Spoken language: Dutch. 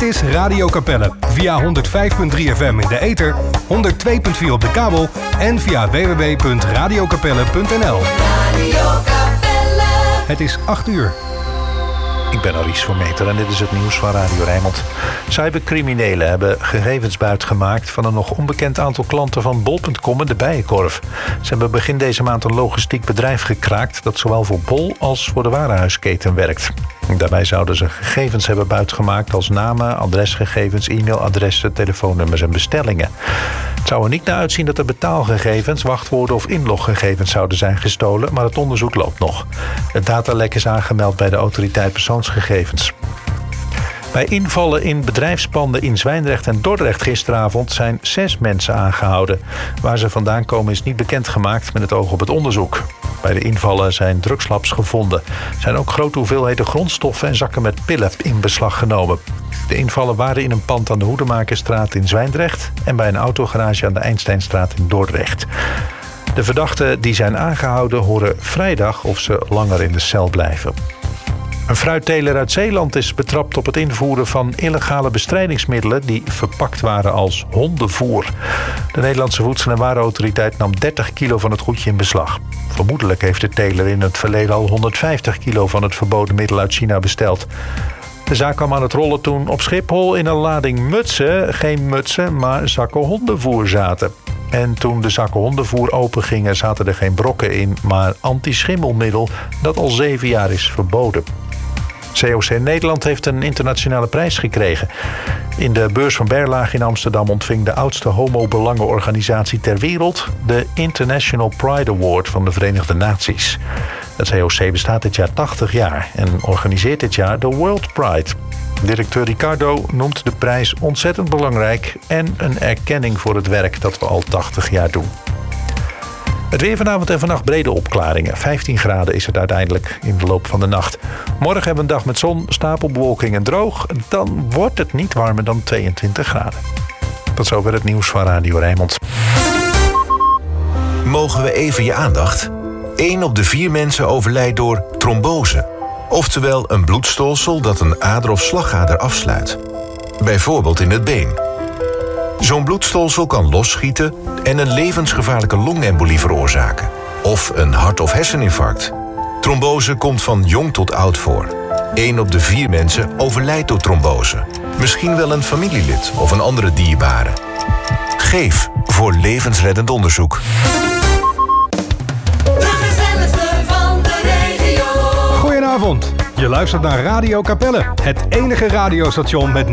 Dit is Radio Capelle via 105.3 FM in de ether, 102.4 op de kabel en via www.radiocapelle.nl. Het is 8 uur. Ik ben Aries Vermeter en dit is het nieuws van Radio Rijnmond. Cybercriminelen hebben gegevens buitgemaakt van een nog onbekend aantal klanten van bol.com en de Bijenkorf. Ze hebben begin deze maand een logistiek bedrijf gekraakt dat zowel voor Bol als voor de warenhuisketen werkt. Daarbij zouden ze gegevens hebben buitgemaakt als namen, adresgegevens, e-mailadressen, telefoonnummers en bestellingen. Het zou er niet naar uitzien dat er betaalgegevens, wachtwoorden of inloggegevens zouden zijn gestolen, maar het onderzoek loopt nog. Het datalek is aangemeld bij de autoriteit persoonsgegevens. Bij invallen in bedrijfspanden in Zwijndrecht en Dordrecht gisteravond zijn 6 mensen aangehouden. Waar ze vandaan komen is niet bekendgemaakt met het oog op het onderzoek. Bij de invallen zijn drugslabs gevonden. Er zijn ook grote hoeveelheden grondstoffen en zakken met pillen in beslag genomen. De invallen waren in een pand aan de Hoedemakerstraat in Zwijndrecht en bij een autogarage aan de Einsteinstraat in Dordrecht. De verdachten die zijn aangehouden horen vrijdag of ze langer in de cel blijven. Een fruitteler uit Zeeland is betrapt op het invoeren van illegale bestrijdingsmiddelen die verpakt waren als hondenvoer. De Nederlandse Voedsel- en Warenautoriteit nam 30 kilo van het goedje in beslag. Vermoedelijk heeft de teler in het verleden al 150 kilo van het verboden middel uit China besteld. De zaak kwam aan het rollen toen op Schiphol in een lading mutsen, geen mutsen, maar zakken hondenvoer zaten. En toen de zakken hondenvoer opengingen zaten er geen brokken in, maar antischimmelmiddel dat al 7 jaar is verboden. COC Nederland heeft een internationale prijs gekregen. In de beurs van Berlage in Amsterdam ontving de oudste homo-belangenorganisatie ter wereld de International Pride Award van de Verenigde Naties. Het COC bestaat dit jaar 80 jaar en organiseert dit jaar de World Pride. Directeur Ricardo noemt de prijs ontzettend belangrijk en een erkenning voor het werk dat we al 80 jaar doen. Het weer vanavond en vannacht brede opklaringen. 15 graden is het uiteindelijk in de loop van de nacht. Morgen hebben we een dag met zon, stapelbewolking en droog. Dan wordt het niet warmer dan 22 graden. Tot zover het nieuws van Radio Rijnmond. Mogen we even je aandacht? 1 op de 4 mensen overlijdt door trombose. Oftewel een bloedstolsel dat een ader of slagader afsluit. Bijvoorbeeld in het been. Zo'n bloedstolsel kan losschieten en een levensgevaarlijke longembolie veroorzaken. Of een hart- of herseninfarct. Trombose komt van jong tot oud voor. 1 op de 4 mensen overlijdt door trombose. Misschien wel een familielid of een andere dierbare. Geef voor levensreddend onderzoek. Goedenavond, je luistert naar Radio Capelle, het enige radiostation met